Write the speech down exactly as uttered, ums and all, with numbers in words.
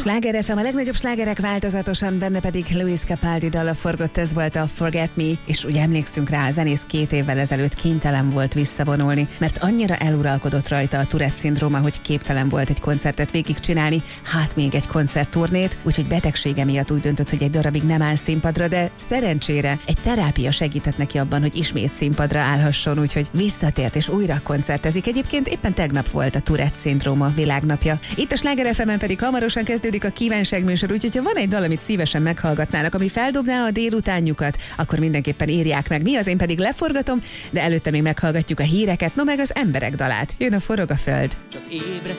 Sláger ef em, a legnagyobb slágerek változatosan, benne pedig Luis Capaldi dala forgott, ez volt a Forget Me, és úgy emlékszünk rá, a zenész két évvel ezelőtt kénytelen volt visszavonulni, mert annyira eluralkodott rajta a Tourette-szindróma, hogy képtelen volt egy koncertet végigcsinálni, hát még egy koncertturnét, úgyhogy betegsége miatt úgy döntött, hogy egy darabig nem áll színpadra, de szerencsére egy terápia segített neki abban, hogy ismét színpadra állhasson, úgyhogy visszatért és újra koncertezik. Egyébként éppen tegnap volt a Tourette-szindróma világnapja. Itt a Sláger ef emen pedig hamarosan kezdődik a kívánságműsor, úgyhogy ha van egy dal, amit szívesen meghallgatnának, ami feldobná a délutánjukat, akkor mindenképpen írják meg. Mi az, én pedig leforgatom, de előtte még meghallgatjuk a híreket, no meg az emberek dalát. Jön a Forog a föld. Csak ébredsz